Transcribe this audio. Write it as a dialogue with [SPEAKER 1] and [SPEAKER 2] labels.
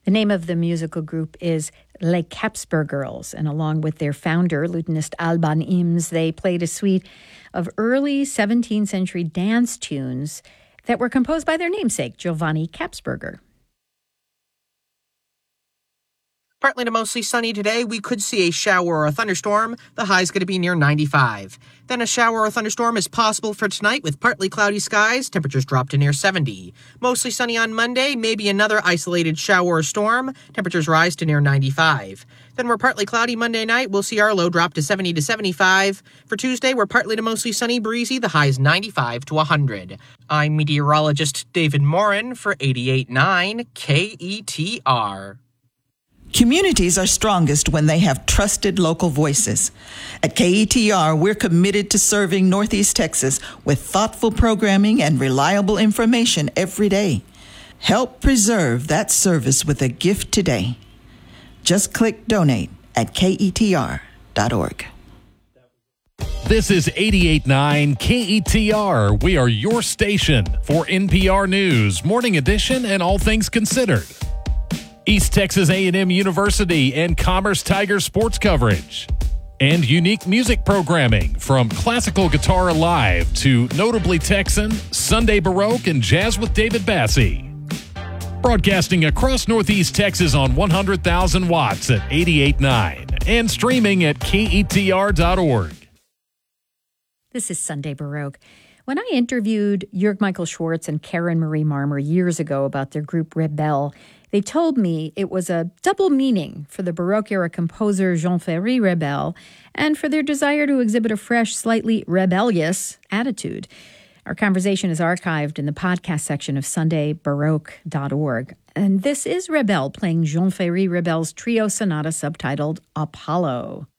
[SPEAKER 1] The name of the musical group is Les Capsbergers, and along with their founder, lutenist Alban Ims, they played a suite of early 17th century dance tunes that were composed by their namesake, Giovanni Capsberger.
[SPEAKER 2] Partly to mostly sunny today. We could see a shower or a thunderstorm. The high is going to be near 95. Then a shower or thunderstorm is possible for tonight with partly cloudy skies. Temperatures drop to near 70. Mostly sunny on Monday. Maybe another isolated shower or storm. Temperatures rise to near 95. Then we're partly cloudy Monday night. We'll see our low drop to 70 to 75. For Tuesday, we're partly to mostly sunny, breezy. The high is 95 to 100. I'm meteorologist David Morin for 88.9 KETR.
[SPEAKER 3] Communities are strongest when they have trusted local voices. At KETR, we're committed to serving Northeast Texas with thoughtful programming and reliable information every day. Help preserve that service with a gift today. Just click donate at KETR.org.
[SPEAKER 4] This is 88.9 KETR. We are your station for NPR News, Morning Edition, and all things considered. East Texas A&M University and Commerce Tiger sports coverage. And unique music programming from classical guitar live to notably Texan, Sunday Baroque, and jazz with David Bassie. Broadcasting across Northeast Texas on 100,000 watts at 88.9 and streaming at KETR.org.
[SPEAKER 1] This is Sunday Baroque. When I interviewed Jörg Michael Schwartz and Karen Marie Marmer years ago about their group Rebelle, they told me it was a double meaning for the Baroque-era composer Jean-Ferry Rebelle and for their desire to exhibit a fresh, slightly rebellious attitude. Our conversation is archived in the podcast section of SundayBaroque.org. And this is Rebelle playing Jean-Ferry Rebelle's trio sonata subtitled Apollo.